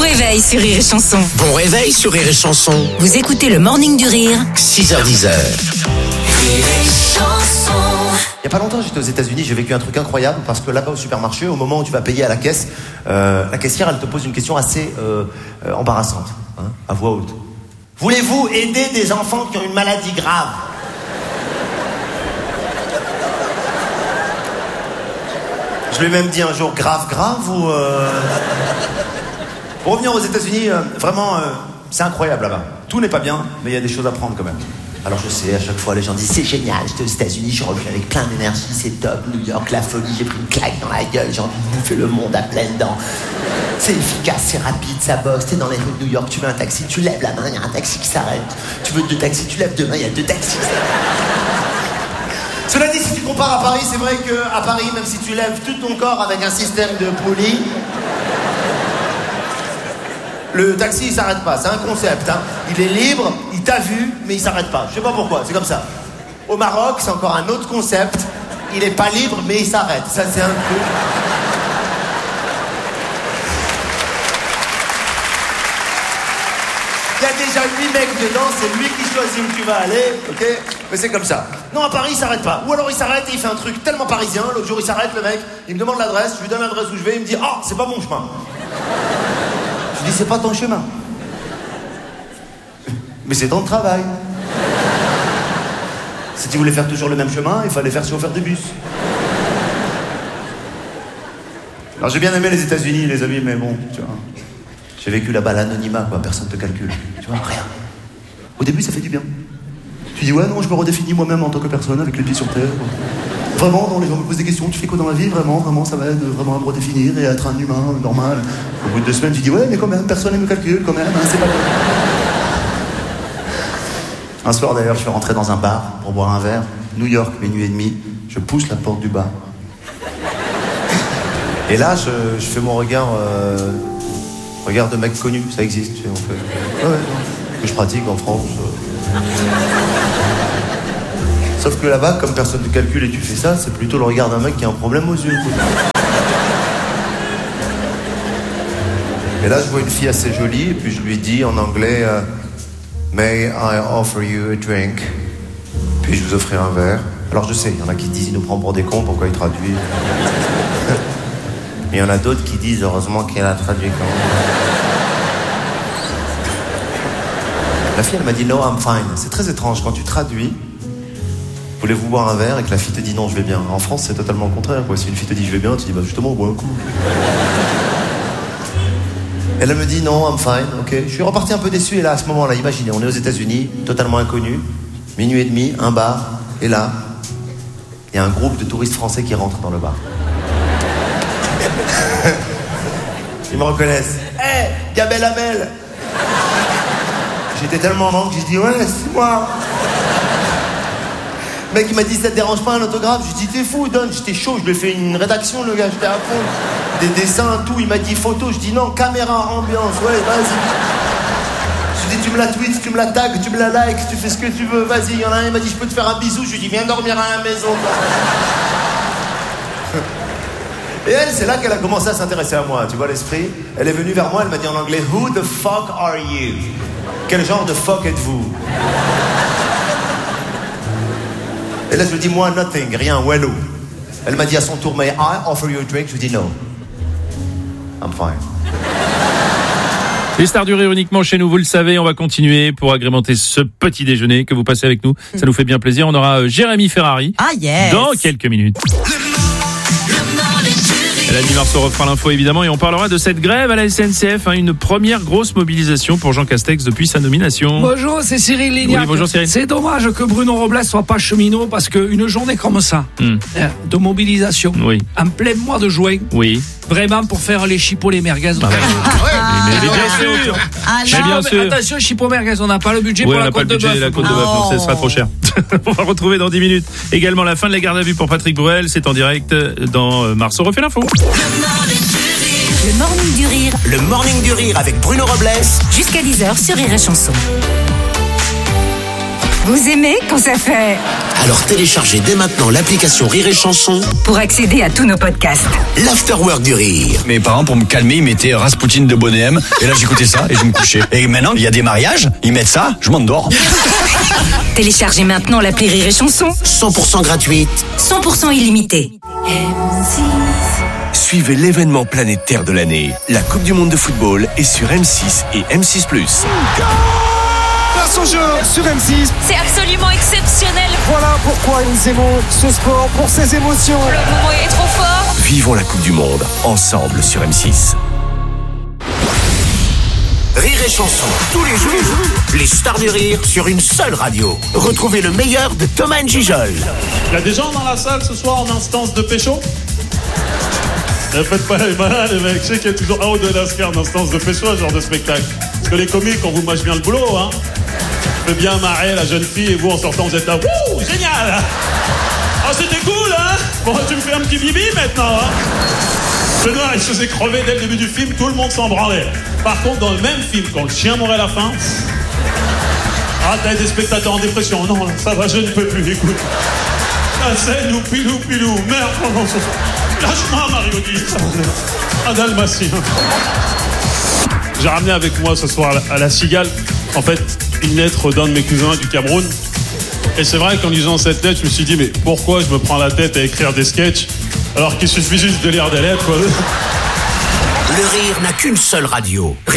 réveil sur Rire et Chanson. Bon réveil sur Rire et Chanson. Vous écoutez le Morning du Rire. 6h10. Rire et Chanson. Il n'y a pas longtemps, j'étais aux États-Unis, j'ai vécu un truc incroyable parce que là-bas au supermarché, au moment où tu vas payer à la caisse, la caissière, elle te pose une question assez embarrassante, à voix haute. Voulez-vous aider des enfants qui ont une maladie grave ? Je lui ai même dit un jour grave ou... Pour revenir aux États-Unis, vraiment, c'est incroyable là-bas. Tout n'est pas bien, mais il y a des choses à prendre quand même. Alors je sais, à chaque fois les gens disent c'est génial, j'étais aux États-Unis, je reviens avec plein d'énergie, c'est top, New York, la folie, j'ai pris une claque dans la gueule, j'ai envie de bouffer le monde à pleines dents. C'est efficace, c'est rapide, ça bosse, t'es dans les rues de New York, tu veux un taxi, tu lèves la main, il y a un taxi qui s'arrête. Tu veux 2 taxis, tu lèves 2 mains, il y a 2 taxis qui s'arrêtent. Cela dit, si tu compares à Paris, c'est vrai qu'à Paris, même si tu lèves tout ton corps avec un système de poulies, le taxi, il s'arrête pas. C'est un concept, Il est libre, il t'a vu, mais il s'arrête pas. Je sais pas pourquoi, c'est comme ça. Au Maroc, c'est encore un autre concept. Il est pas libre, mais il s'arrête. Ça, c'est un truc. Il y a déjà 8 mecs dedans, c'est lui qui choisit où tu vas aller, ok ? Mais c'est comme ça. Non, à Paris, il s'arrête pas. Ou alors il s'arrête et il fait un truc tellement parisien. L'autre jour, il s'arrête, le mec, il me demande l'adresse, je lui donne l'adresse où je vais, il me dit « Ah, c'est pas mon chemin !» Je dis, c'est pas ton chemin. Mais c'est ton travail. Si tu voulais faire toujours le même chemin, il fallait faire chauffeur de bus. Alors j'ai bien aimé les États-Unis, les amis, mais bon, tu vois. J'ai vécu là-bas l'anonymat, quoi, personne te calcule. Tu vois, rien. Au début, ça fait du bien. Tu dis, ouais, non, je me redéfinis moi-même en tant que personne, avec les pieds sur terre. Vraiment, non, les gens me posent des questions, tu fais quoi dans la vie, vraiment, ça m'aide vraiment à me redéfinir et à être un humain normal. Au bout de 2 semaines, tu dis, ouais, mais quand même, personne ne me calcule, quand même, c'est pas grave. Un soir, d'ailleurs, je suis rentré dans un bar pour boire un verre, New York, 00h30, je pousse la porte du bar. Et là, je fais mon regard de mec connu, ça existe, tu sais, on fait... Ouais, que je pratique en France. Sauf que là-bas, comme personne ne calcule et tu fais ça, c'est plutôt le regard d'un mec qui a un problème aux yeux. Et là, je vois une fille assez jolie, et puis je lui dis en anglais May I offer you a drink? Puis je vous offrir un verre. Alors je sais, il y en a qui disent il nous prend pour des cons, pourquoi il traduit? Mais il y en a d'autres qui disent heureusement qu'elle a traduit quand même. La fille, elle m'a dit no, I'm fine. C'est très étrange quand tu traduis. Voulez-vous boire un verre et que la fille te dit non, je vais bien. En France, c'est totalement le contraire, quoi. Si une fille te dit je vais bien, tu dis bah justement, bois un coup. Elle me dit non, I'm fine, ok. Je suis reparti un peu déçu et là, à ce moment-là, imaginez, on est aux États-Unis, totalement inconnu, 00h30, un bar, et là, il y a un groupe de touristes français qui rentrent dans le bar. Ils me reconnaissent. Hé, Gabel Amel. J'étais tellement en manque, j'ai dit ouais, c'est moi. Le mec il m'a dit ça te dérange pas un autographe? Je dis t'es fou, donne. J'étais chaud, je lui ai fait une rédaction le gars, j'étais à fond. Des dessins, tout, il m'a dit photo, je dis non, caméra, ambiance, ouais, vas-y. Je dis tu me la tweets, tu me la tags, tu me la likes, tu fais ce que tu veux, vas-y. Il y en a un, il m'a dit je peux te faire un bisou, je lui dis viens dormir à la maison. Et elle, c'est là qu'elle a commencé à s'intéresser à moi, tu vois l'esprit? Elle est venue vers moi, elle m'a dit en anglais who the fuck are you? Quel genre de fuck êtes-vous? Et là je lui dis moi nothing, rien, wello. Elle m'a dit à son tour may I offer you a drink? Je lui dis no, I'm fine. Les stars du rire uniquement chez nous, vous le savez, on va continuer pour agrémenter ce petit déjeuner que vous passez avec nous. Ça nous fait bien plaisir. On aura Jérémy Ferrari dans quelques minutes. Elle anime Marceau refera l'info évidemment et on parlera de cette grève à la SNCF, une première grosse mobilisation pour Jean Castex depuis sa nomination. Bonjour, c'est Cyril Lignac. Oui, bonjour Cyril. C'est dommage que Bruno Robles soit pas cheminot parce qu'une journée comme ça, de mobilisation, en plein mois de juin, vraiment pour faire les chipots, les merguez. Mais bien sûr. Attention, chipots merguez, on n'a pas le budget pour la côte de bœuf. La côte de bœuf, non, ça sera trop cher. On va retrouver dans 10 minutes également la fin de la garde à vue pour Patrick Bruel. C'est en direct dans Marceau refait l'info. Le Morning du Rire. Le Morning du Rire avec Bruno Robles. Jusqu'à 10h sur Rire et Chanson. Vous aimez quand ça fait... Alors téléchargez dès maintenant l'application Rire et Chanson pour accéder à tous nos podcasts. L'Afterwork du Rire. Mes parents, pour me calmer, ils mettaient Rasputin de Bonnet M. Et là, j'écoutais ça et je me couchais. Et maintenant, il y a des mariages, ils mettent ça, je m'endors. Téléchargez maintenant l'appli Rire et Chanson. 100% gratuite. 100% illimité. Suivez l'événement planétaire de l'année. La Coupe du Monde de football est sur M6 et M6+. Son jeu sur M6. C'est absolument exceptionnel. Voilà pourquoi nous aimons ce sport, pour ses émotions. Le moment est trop fort. Vivons la Coupe du Monde, ensemble sur M6. Rire et Chanson, tous les jours, les stars du rire sur une seule radio. Retrouvez le meilleur de Thomas Njijol. Il y a des gens dans la salle ce soir en instance de pécho? Ne faites pas les malades, les mecs. Je sais qu'il y a toujours un ou deux lascars en instance de pécho, ce genre de spectacle. Parce que les comiques, on vous mâche bien le boulot, hein. Fait bien marrer la jeune fille et vous en sortant vous êtes là, wouh, génial. Ah, c'était cool, hein. Bon, tu me fais un petit bibi maintenant, hein. Benoît, il se faisait crever dès le début du film, tout le monde s'en branlait. Par contre, dans le même film, quand le chien mourait à la fin, ah, t'as des spectateurs en dépression. Non, ça va, je ne peux plus, écoute. La scène où pilou, merde, non, lâche-moi, Marie-Odile. Un dalmatien. J'ai ramené avec moi ce soir à la Cigale, en fait, une lettre d'un de mes cousins du Cameroun. Et c'est vrai qu'en lisant cette lettre, je me suis dit, mais pourquoi je me prends la tête à écrire des sketchs alors qu'il suffit juste de lire des lettres, quoi. Le rire n'a qu'une seule radio. Rire